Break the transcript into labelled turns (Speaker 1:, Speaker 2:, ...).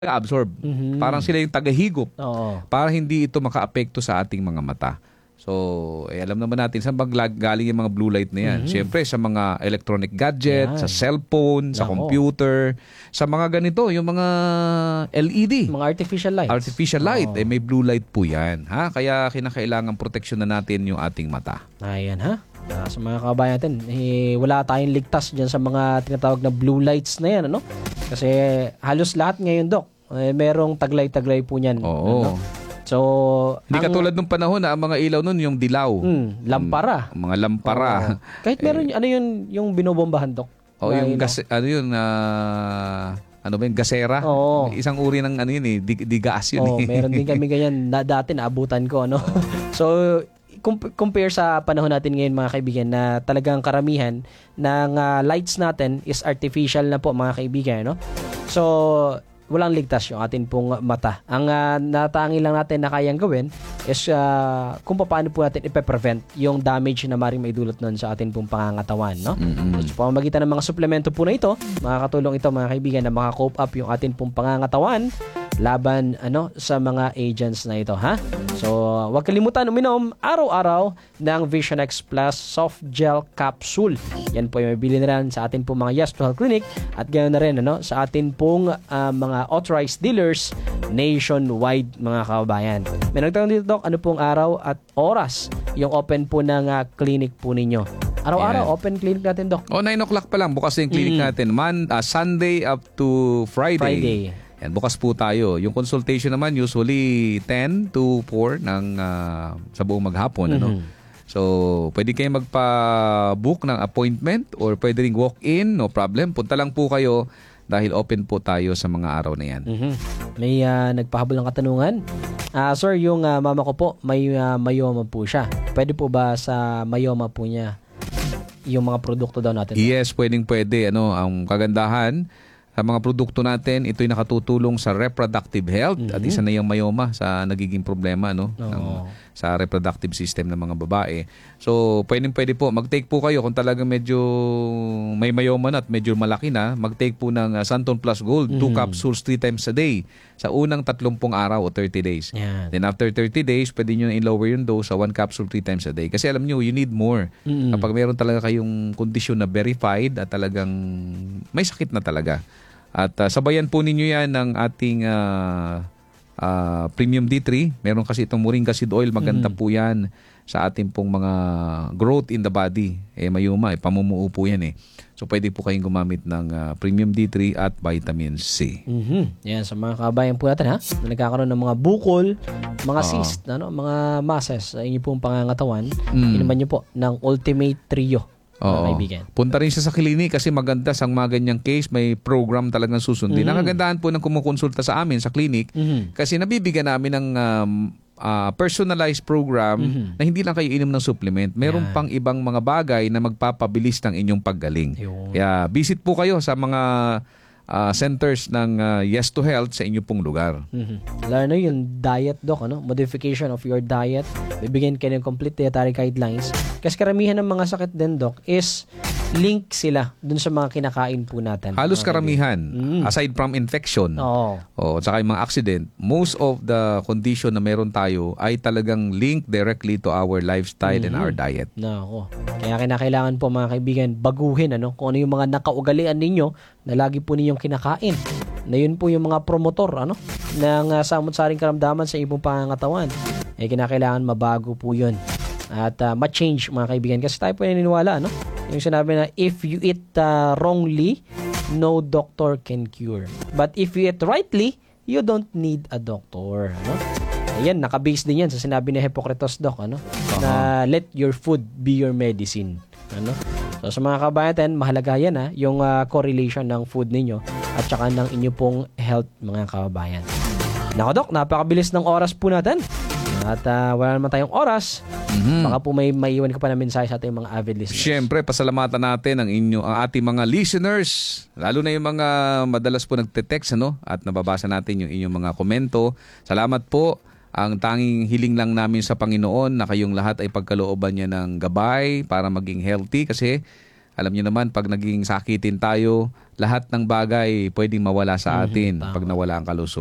Speaker 1: absorb. Parang sila yung tagahigop
Speaker 2: Oo.
Speaker 1: para hindi ito makaapekto sa ating mga mata. So, alam naman natin saan galing yung mga blue light na yan. Siyempre, sa mga electronic gadget,
Speaker 2: Yan.
Speaker 1: sa cellphone, sa
Speaker 2: Nako.
Speaker 1: computer, sa mga ganito, yung mga LED.
Speaker 2: Mga artificial lights.
Speaker 1: Artificial light,
Speaker 2: Oo.
Speaker 1: may blue light po yan. Ha? Kaya kinakailangan proteksyon na natin yung ating mata.
Speaker 2: Ayan ha. Sa mga kabayan natin, wala tayong ligtas dyan sa mga tinatawag na blue lights na yan. Ano? Kasi halos lahat ngayon, Dok, merong taglay-taglay po niyan.
Speaker 1: Oo.
Speaker 2: Ano? So,
Speaker 1: Hindi katulad nung panahon na ang mga ilaw nun yung dilaw.
Speaker 2: lampara.
Speaker 1: Mga lampara.
Speaker 2: Oo. Kahit meron, ano yun, yung binobombahan, Dok?
Speaker 1: O
Speaker 2: Na
Speaker 1: yung
Speaker 2: ilaw.
Speaker 1: ano ba yung gasera?
Speaker 2: Oo.
Speaker 1: Isang uri ng ano yun di gas yun
Speaker 2: Oh,
Speaker 1: eh.
Speaker 2: meron din kami ganyan na dati naabutan ko, ano. So, compare sa panahon natin ngayon, mga kaibigan, na talagang karamihan ng lights natin is artificial na po, mga kaibigan, no? So, walang ligtas yung atin pong mata. Ang natangi lang natin na kayang gawin is kung paano po natin ipe-prevent yung damage na maring maidulot nun sa atin pong pangangatawan, no? So, pamamagitan ng mga suplemento po na ito, makakatulong ito, mga kaibigan, na maka-cope up yung atin pong pangangatawan laban sa mga agents na ito, ha? So, huwag kalimutan uminom araw-araw ng Vision X Plus Soft Gel Capsule. Yan po yung mabili na rin sa atin pong mga Yes to Health Clinic at ganoon na rin sa atin pong mga authorized dealers nationwide, mga kababayan. May nagtanong dito, Doc, ano pong araw at oras yung open po ng clinic po ninyo? Araw-araw,
Speaker 1: Yeah.
Speaker 2: open clinic natin, Doc.
Speaker 1: 9 o'clock pa lang, bukas na yung clinic natin. Sunday up to Friday. Yan, bukas po tayo. Yung consultation naman usually 10 to 4 sa buong maghapon. Ano? So, pwede kayo magpa-book ng appointment or pwede ring walk-in, no problem. Punta lang po kayo dahil open po tayo sa mga araw na yan.
Speaker 2: May nagpahabol ng katanungan. Sir, yung mama ko po, may myoma po siya. Pwede po ba sa myoma po niya yung mga produkto daw natin?
Speaker 1: Yes, pwede. Ang kagandahan sa mga produkto natin, ito'y nakatutulong sa reproductive health at isa na yung myoma sa nagiging problema sa reproductive system ng mga babae. So, pwede po. Mag-take po kayo kung talagang medyo may myoma na at medyo malaki na, mag-take po ng Santon Plus Gold, 2 capsules 3 times a day sa unang 30 araw o 30 days.
Speaker 2: Yan.
Speaker 1: Then after 30 days, pwede nyo i-lower yung dose sa 1 capsule 3 times a day. Kasi alam nyo, you need more. Kapag meron talaga kayong kondisyon na verified at talagang may sakit na talaga. At sabayan po ninyo yan ng ating Premium D3. Meron kasi itong Moringa Seed Oil. Maganda po yan sa ating pong mga growth in the body. Mayuma, pamumuo po yan . So pwede po kayong gumamit ng Premium D3 at Vitamin C.
Speaker 2: Yan, sa mga kabayan po natin, na nagkakaroon ng mga bukol, mga cyst, mga masses sa inyo pong pangangatawan, inuman nyo po ng Ultimate Trio. Kaibigan.
Speaker 1: Punta rin siya sa klinik kasi maganda sa mga ganyang case, may program talagang susundin. Ang kagandahan po ng kumukonsulta sa amin sa klinik kasi nabibigyan namin ng personalized program na hindi lang kayo inom ng supplement. Meron pang ibang mga bagay na magpapabilis ng inyong paggaling. Kaya visit po kayo sa mga centers ng Yes to Health sa inyo pong lugar.
Speaker 2: Lalo na yung diet, Doc, modification of your diet. Bibigyan kayo ng complete dietary guidelines. Kasi karamihan ng mga sakit din, Doc, is link sila dun sa mga kinakain po natin.
Speaker 1: Halos karamihan, aside from infection, tsaka yung mga accident, most of the condition na meron tayo ay talagang linked directly to our lifestyle and our diet.
Speaker 2: Nako. Kaya kinakailangan po, mga kaibigan, baguhin kung ano yung mga nakaugalian ninyo na lagi po ninyong kinakain. Na yun po yung mga promotor ng samot-saring karamdaman sa ibong pangangatawan. Kinakailangan mabago po yun. At ma-change, mga kaibigan. Kasi tayo po naniniwala, yung sinabi na if you eat wrongly, no doctor can cure. But if you eat rightly, you don't need a doctor. Ayan, nakabase din yan sa sinabi ni Hippocrates, Doc, na let your food be your medicine. So, sa mga kabayan, mahalaga yan, yung correlation ng food ninyo at saka ng inyo pong health, mga kababayan. Nako, Doc, napakabilis ng oras po natin. At wala naman tayong oras. Baka po may maiwan ka pa na mensahe sa ating mga avid listeners.
Speaker 1: Siyempre, pasalamatan natin ang ating mga listeners. Lalo na yung mga madalas po nagte-text, at nababasa natin yung inyong mga komento. Salamat po. Ang tanging hiling lang namin sa Panginoon na kayong lahat ay pagkalooban niya ng gabay para maging healthy kasi Alam niyo naman, pag naging sakitin tayo, lahat ng bagay pwedeng mawala sa atin
Speaker 2: tama.
Speaker 1: pag nawala ang kalusugan.